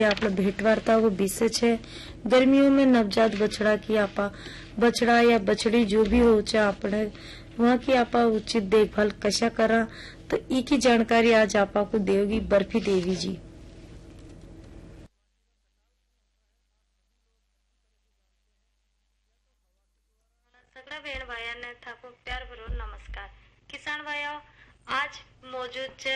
आपलं भेटवार्ता व विषय है गर्मियों में नवजात बछड़ा की आपा बछड़ा या बछड़ी जो भी हो चाहे आपने वहाँ की आपा उचित देखभाल कशा करा तो ई की जानकारी आज आपा को देगी बर्फी देवी जी। सगळ्या बहन भाइयों ने था को प्यार भरो नमस्कार। किसान भाइयों आज मौजूद